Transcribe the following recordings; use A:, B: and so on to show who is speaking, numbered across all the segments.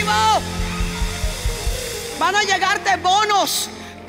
A: efectivo. Van a llegarte bonos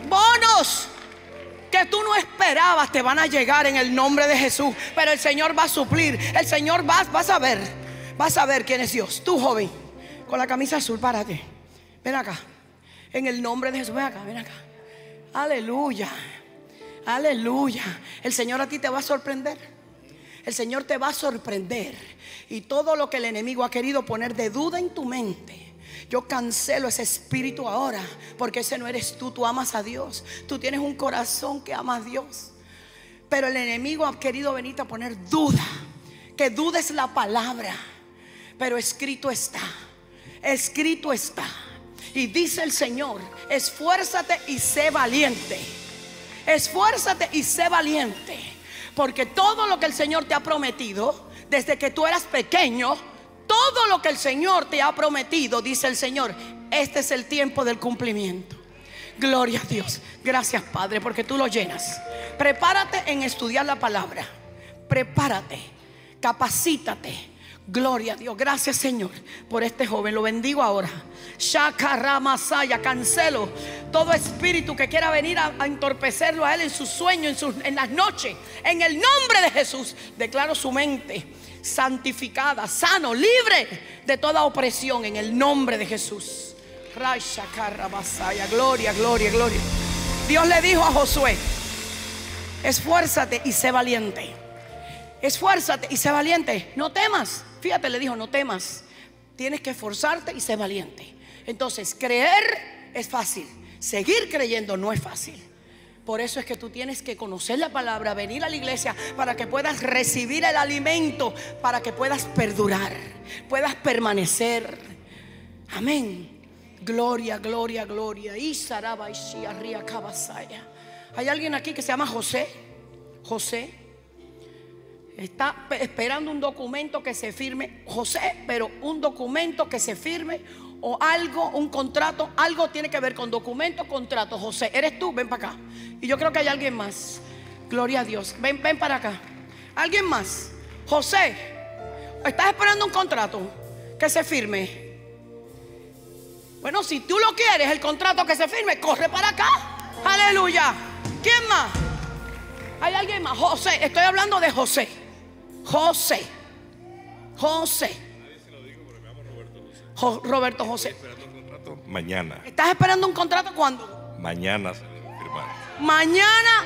A: que tú no esperabas, te van a llegar en el nombre de Jesús. Pero el Señor va a suplir. El Señor vas a ver quién es Dios. Tú, joven, con la camisa azul, párate. Ven acá. En el nombre de Jesús, ven acá. Aleluya. Aleluya. El Señor a ti te va a sorprender. El Señor te va a sorprender. Y todo lo que el enemigo ha querido poner de duda en tu mente, yo cancelo ese espíritu ahora. Porque ese no eres tú. Tú amas a Dios. Tú tienes un corazón que ama a Dios. Pero el enemigo ha querido venirte a poner duda. Que dudes la palabra. Pero escrito está. Escrito está. Y dice el Señor: esfuérzate y sé valiente. Esfuérzate y sé valiente. Porque todo lo que el Señor te ha prometido, desde que tú eras pequeño, todo lo que el Señor te ha prometido, dice el Señor, este es el tiempo del cumplimiento. Gloria a Dios. Gracias, Padre, porque tú lo llenas. Prepárate en estudiar la palabra. Prepárate, capacítate. Gloria a Dios. Gracias, Señor, por este joven. Lo bendigo ahora. Shakaramasaya. Cancelo todo espíritu que quiera venir a entorpecerlo a él en sus sueños, en las noches. En el nombre de Jesús, declaro su mente santificada, sano, libre de toda opresión, en el nombre de Jesús. Gloria, gloria, gloria. Dios le dijo a Josué: esfuérzate y sé valiente. Esfuérzate y sé valiente. No temas. Fíjate, le dijo: no temas. Tienes que esforzarte y ser valiente. Entonces, creer es fácil. Seguir creyendo no es fácil. Por eso es que tú tienes que conocer la palabra, venir a la iglesia, para que puedas recibir el alimento, para que puedas perdurar, puedas permanecer. Amén. Gloria, gloria, gloria. Hay alguien aquí que se llama José. José está esperando un documento que se firme. José, pero un documento que se firme, o algo, un contrato. Algo tiene que ver con documento, contrato. José, ¿eres tú? Ven para acá. Y yo creo que hay alguien más. Gloria a Dios. Ven para acá. ¿Alguien más? José, ¿estás esperando un contrato que se firme? Bueno, si tú lo quieres, el contrato que se firme, corre para acá. Aleluya. ¿Quién más? ¿Hay alguien más? José, estoy hablando de José. José. Roberto José.
B: Estoy esperando un contrato mañana.
A: ¿Estás esperando un contrato cuándo?
B: Mañana se va a firmar.
A: Mañana